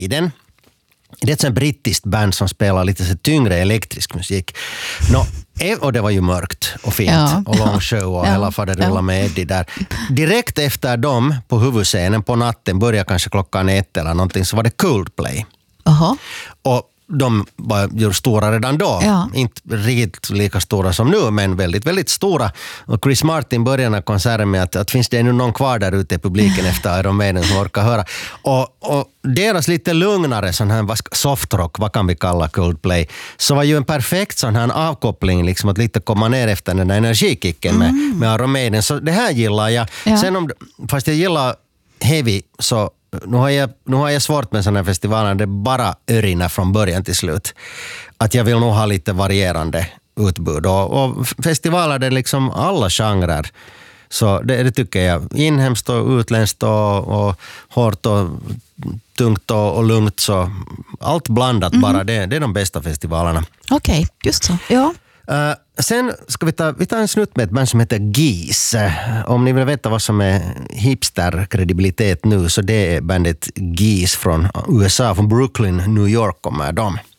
i den. Det är ett sånt brittiskt band som spelar lite så tyngre elektrisk musik. Och det var ju mörkt och fint och lång show och hela faderullar med Eddie där. Direkt efter dem på huvudscenen på natten, började kanske 1:00 eller någonting, så var det Coldplay. Och de var ju stora redan då. Inte riktigt lika stora som nu, men väldigt, väldigt stora. Och Chris Martin började den här konserten med att finns det nu någon kvar där ute i publiken efter Iron Maiden som orkar höra. Och deras lite lugnare sån här softrock, vad kan vi kalla Coldplay, så var ju en perfekt sån här avkoppling, liksom att lite komma ner efter den där energikicken med Iron Maiden. Så det här gillar jag. Sen fast jag gillar heavy, så nu har jag svårt med sådana här festivaler där det bara örinner från början till slut. Att jag vill nog ha lite varierande utbud. Och festivaler där liksom alla genrer. Så det tycker jag. Inhemskt och utländskt och hårt och tungt och lugnt. Så allt blandat bara. Det är de bästa festivalerna. Okej, just så. Ja. Sen ska vi ta en snutt med ett band som heter Geese. Om ni vill veta vad som är hipster-kredibilitet nu, så det är bandet Geese från USA, från Brooklyn, New York kommer de.